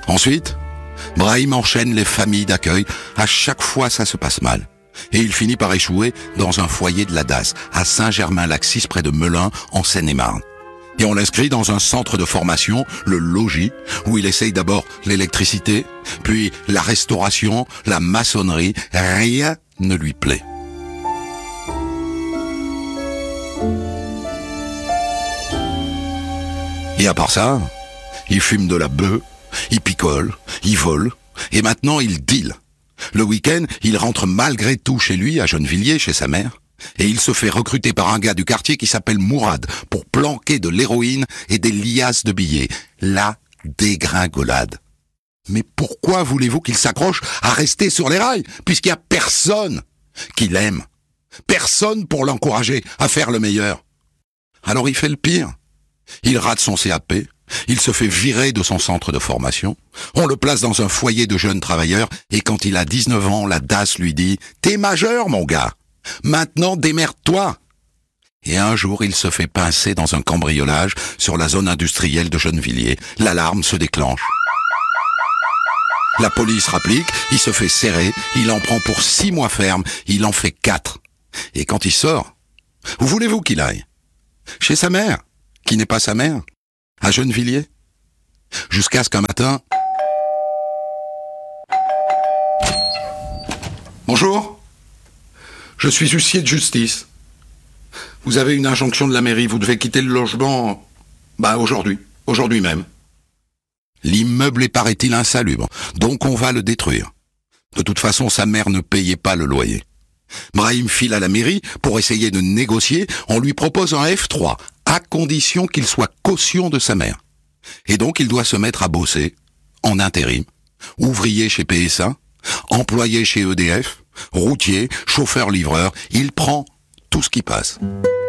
Ensuite, Brahim enchaîne les familles d'accueil. À chaque fois, ça se passe mal. Et il finit par échouer dans un foyer de la DAS, à Saint-Germain-Laxis, près de Melun, en Seine-et-Marne. Et on l'inscrit dans un centre de formation, le Logis, où il essaye d'abord l'électricité, puis la restauration, la maçonnerie. Rien ne lui plaît. Et à part ça, il fume de la bœuf, il picole, il vole, et maintenant il deal. Le week-end, il rentre malgré tout chez lui, à Gennevilliers, chez sa mère, et il se fait recruter par un gars du quartier qui s'appelle Mourad pour planquer de l'héroïne et des liasses de billets. La dégringolade. Mais pourquoi voulez-vous qu'il s'accroche à rester sur les rails, puisqu'il n'y a personne qui l'aime, personne pour l'encourager à faire le meilleur? Alors il fait le pire. Il rate son CAP, il se fait virer de son centre de formation, on le place dans un foyer de jeunes travailleurs, et quand il a 19 ans, la DAS lui dit « T'es majeur, mon gars, maintenant démerde-toi !» Et un jour, il se fait pincer dans un cambriolage sur la zone industrielle de Gennevilliers. L'alarme se déclenche. La police rapplique, il se fait serrer, il en prend pour 6 mois ferme, il en fait 4. Et quand il sort, où voulez-vous qu'il aille? Chez sa mère, qui n'est pas sa mère, à Gennevilliers. Jusqu'à ce qu'un matin... Bonjour, je suis huissier de justice. Vous avez une injonction de la mairie, vous devez quitter le logement... aujourd'hui même. L'immeuble est, paraît-il, insalubre, donc on va le détruire. De toute façon, sa mère ne payait pas le loyer. Brahim file à la mairie pour essayer de négocier, on lui propose un F3, à condition qu'il soit caution de sa mère. Et donc il doit se mettre à bosser, en intérim, ouvrier chez PSA, employé chez EDF, routier, chauffeur-livreur, il prend tout ce qui passe.